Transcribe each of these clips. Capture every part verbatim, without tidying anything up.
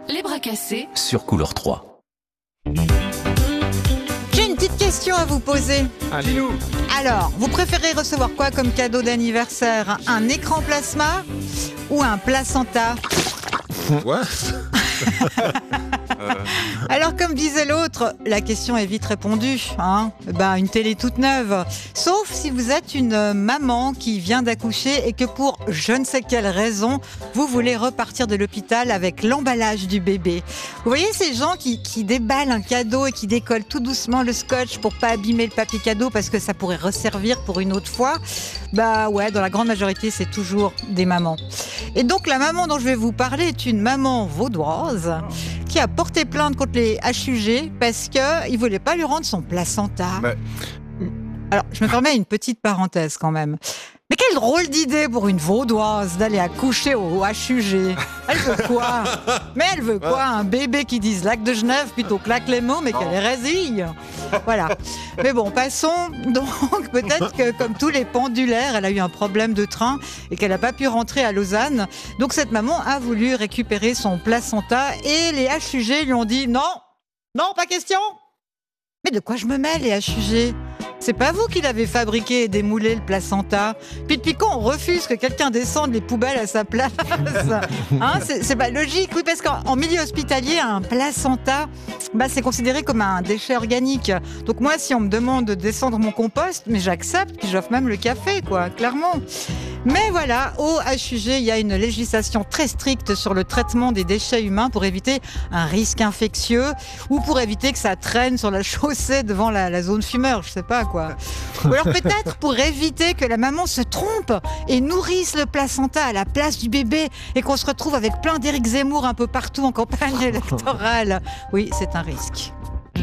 Les bras cassés sur Couleur trois. J'ai une petite question à vous poser. Dis-nous. Alors, vous préférez recevoir quoi comme cadeau d'anniversaire? Un écran plasma ou un placenta? What? Alors, comme disait l'autre, la question est vite répondue. Hein, ben, une télé toute neuve. Sauf si vous êtes une maman qui vient d'accoucher et que pour je ne sais quelle raison, vous voulez repartir de l'hôpital avec l'emballage du bébé. Vous voyez ces gens qui, qui déballent un cadeau et qui décollent tout doucement le scotch pour pas abîmer le papier cadeau parce que ça pourrait resservir pour une autre fois? Bah ouais, dans la grande majorité, c'est toujours des mamans. Et donc, la maman dont je vais vous parler est une maman vaudoise qui a porté plainte contre les H U G parce qu'ils ne voulaient pas lui rendre son placenta. Mais... Alors, je me permets une petite parenthèse quand même. Mais quelle drôle d'idée pour une vaudoise d'aller accoucher au H U G. Elle veut quoi? Mais elle veut quoi? Un bébé qui dise lac de Genève plutôt que lac Léman, mais qu'elle est résille. Voilà. Mais bon, passons. Donc, peut-être que comme tous les pendulaires, elle a eu un problème de train et qu'elle n'a pas pu rentrer à Lausanne. Donc, cette maman a voulu récupérer son placenta et les H U G lui ont dit non, non, pas question. Mais de quoi je me mêle, les H U G? C'est pas vous qui l'avez fabriqué et démoulé le placenta. Puis depuis quand on refuse que quelqu'un descende les poubelles à sa place? Hein, c'est, c'est pas logique. Oui, parce qu'en en milieu hospitalier, un placenta, bah, c'est considéré comme un déchet organique. Donc moi, si on me demande de descendre mon compost, mais j'accepte, puis j'offre même le café, quoi, clairement. Mais voilà, au H U G, il y a une législation très stricte sur le traitement des déchets humains pour éviter un risque infectieux ou pour éviter que ça traîne sur la chaussée devant la, la zone fumeur, je sais pas quoi. Ou alors peut-être pour éviter que la maman se trompe et nourrisse le placenta à la place du bébé et qu'on se retrouve avec plein d'Éric Zemmour un peu partout en campagne électorale. Oui, c'est un risque.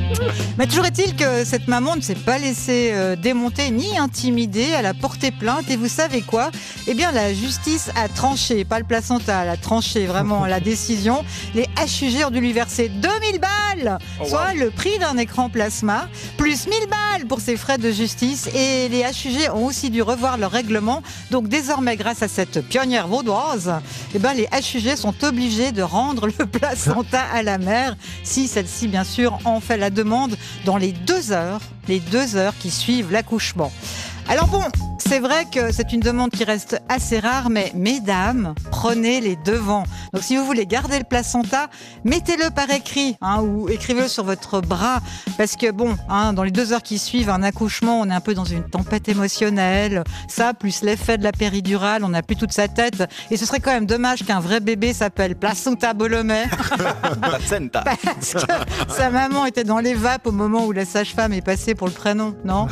Mais toujours est-il que cette maman ne s'est pas laissée euh, démonter ni intimider, elle a porté plainte et vous savez quoi? Eh bien la justice a tranché, pas le placenta, elle a tranché vraiment la décision. Les H U G ont dû lui verser deux mille balles, oh, soit wow. le prix d'un écran plasma, plus mille balles pour ses frais de justice. Et les H U G ont aussi dû revoir leur règlement. Donc désormais, grâce à cette pionnière vaudoise, eh ben, les H U G sont obligés de rendre le placenta à la mère, si celle-ci bien sûr en fait la demande dans les deux heures, les deux heures qui suivent l'accouchement. Alors bon, c'est vrai que c'est une demande qui reste assez rare, mais mesdames, prenez les devants. Donc si vous voulez garder le placenta, mettez-le par écrit, hein, ou écrivez-le sur votre bras, parce que bon, hein, dans les deux heures qui suivent un accouchement, on est un peu dans une tempête émotionnelle. Ça, plus l'effet de la péridurale, on n'a plus toute sa tête. Et ce serait quand même dommage qu'un vrai bébé s'appelle Placenta Bolomé. Placenta. Parce que sa maman était dans les vapes au moment où la sage-femme est passée pour le prénom, non?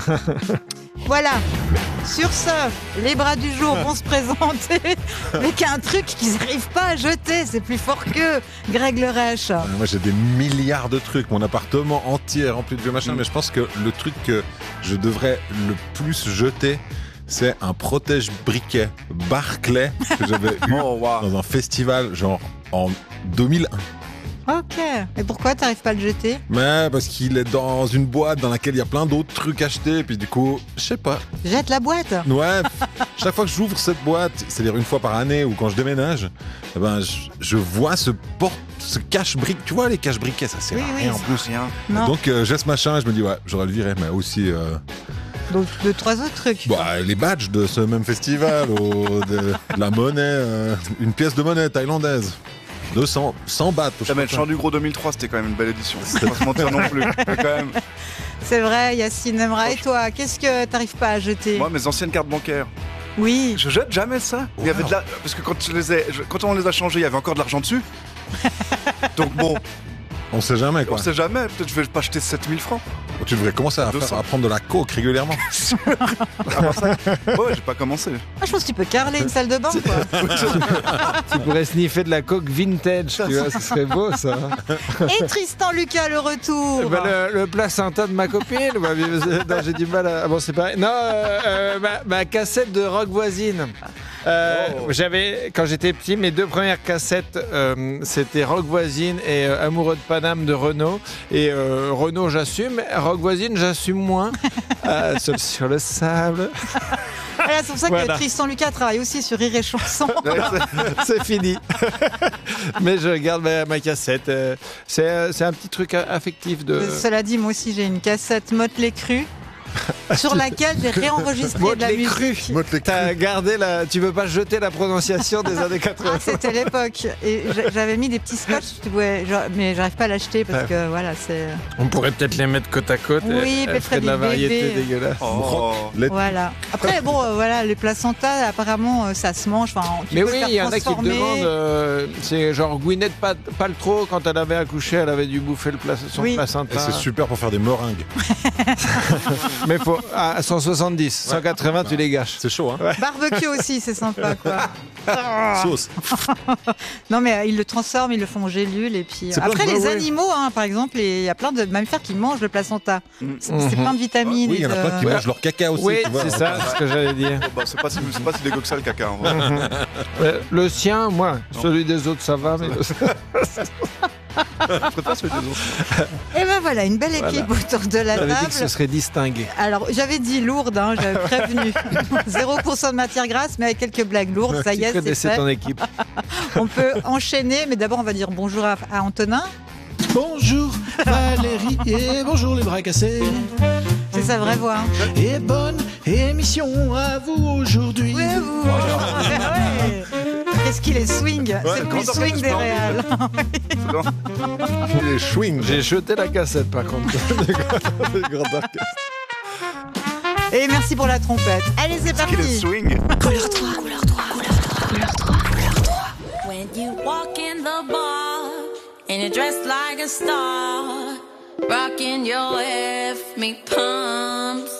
Voilà, sur ce, les bras du jour vont se présenter avec un truc qu'ils n'arrivent pas à jeter, c'est plus fort que Greg Le Rech. Moi j'ai des milliards de trucs, mon appartement entier est rempli de vieux machins, mais je pense que le truc que je devrais le plus jeter, c'est un protège-briquet Barclay que j'avais eu oh, wow. dans un festival genre en deux mille un. Ok. Et pourquoi t'arrives pas à le jeter? Mais parce qu'il est dans une boîte dans laquelle il y a plein d'autres trucs achetés, puis du coup, je sais pas. Jette la boîte. Ouais. Chaque fois que j'ouvre cette boîte, c'est-à-dire une fois par année ou quand je déménage, eh ben je, je vois ce porte, ce cache-briquet. Tu vois les cache-briquets, ça sert oui, à oui, rien en plus. Rien. Donc euh, j'ai ce machin et je me dis ouais, j'aurais le viré, mais aussi. Euh... Donc deux, trois autres trucs. Bah, les badges de ce même festival, ou de, de la monnaie, euh, une pièce de monnaie thaïlandaise. deux cents, cent bahts. Ah, mais le Chant du Gros deux mille trois, c'était quand même une belle édition. C'était pas se mentir non plus. Quand même. C'est vrai, Yacine Emra. Et toi, qu'est-ce que t'arrives pas à jeter? Moi, mes anciennes cartes bancaires. Oui. Je jette jamais ça. Wow. Il y avait de la... Parce que quand, je les ai... quand on les a changés, il y avait encore de l'argent dessus. Donc bon. On sait jamais quoi. On sait jamais. Peut-être je vais pas acheter sept mille francs. Tu devrais commencer à, faire, à prendre de la coke régulièrement. Ah, ça... Ouais, j'ai pas commencé. Ah, je pense que tu peux carreler une salle de bain, quoi. Tu pourrais sniffer de la coke vintage, tu vois, ce serait beau, ça. Et Tristan Lucas, le retour. Bah, le, le placenta de ma copine. Bah, non, j'ai du mal à... Ah bon, c'est pareil. Non, euh, euh, ma, ma cassette de rock voisine. Euh, Oh. J'avais, quand j'étais petit, mes deux premières cassettes, euh, c'était Rock Voisine et euh, Amoureux de Paname de Renaud. Et euh, Renaud, j'assume. Rock Voisine, j'assume moins. Euh, seul sur le sable. Voilà, c'est pour ça Voilà. que Tristan Lucas travaille aussi sur Rire et Chanson. C'est fini. Mais je garde ma, ma cassette. Euh, C'est euh, c'est un petit truc a- affectif de. Cela dit, moi aussi, j'ai une cassette Motley Crue sur laquelle j'ai réenregistré de la Motley musique. Crue. Motley Crue. T'as gardé la. Tu veux pas jeter la prononciation des années Ah, quatre-vingts. c'était l'époque. Et j'a- j'avais mis des petits scotch, ouais, genre- mais j'arrive pas à l'acheter parce que voilà, c'est. On pourrait peut-être les mettre côte à côte. Oui, et elle peut-être ferait de la des variété bébés. dégueulasse. Oh. Les- Voilà. Après, bon, euh, voilà, les placentas, apparemment, euh, ça se mange. Enfin, tu Mais peux oui, le faire il y en a qui te transformer. demandent. euh, c'est genre Gwyneth Pal- Paltrow, quand elle avait accouché, elle avait dû bouffer le pla- son Oui. Et placenta. c'est super pour faire des meringues. Mais faut, à cent soixante-dix, cent quatre-vingts, tu les gâches. C'est chaud, hein. Barbecue aussi, c'est sympa, quoi. Sauce. Non, mais euh, ils le transforment, ils le font en gélule. Et puis, C'est plein après, de- les ouais, ouais. animaux, hein, par exemple, il y a plein de mammifères qui mangent le placenta. C'est c'est plein de vitamines. Oui, il y en a et plein de- qui mangent leur caca aussi. Oui, tu vois. c'est ça ce que j'allais dire. Oh, bah, c'est pas, si- c'est pas si dégueu que ça le caca. En vrai. Euh, Le sien, moi, celui des autres, ça va. Mais le- Je préfère celui des autres. Et ben voilà, une belle Voilà. équipe autour de la J'avais dit table. que ce serait distingué. Alors, j'avais dit lourde, hein, j'avais prévenu. zéro pour cent de matière grasse, mais avec quelques blagues lourdes. Ça y Tu est, c'est connaissais fait. ton équipe. On peut enchaîner, mais d'abord, on va dire bonjour à, à Antonin. Bonjour Valérie et bonjour les bras cassés. C'est sa vraie voix. hein. Et bonne émission à vous aujourd'hui. Oui, vous. Ouais. Qu'est-ce qu'il est swing. C'est le plus grand swing des organisme réals. C'est grand. Les chewing. J'ai jeté la cassette, par contre. Le grand orchestre. Et merci pour la trompette. Allez, c'est Qu'il est parti. swing. When you walk in the bar and you're dressed like a star, rocking your F me pumps.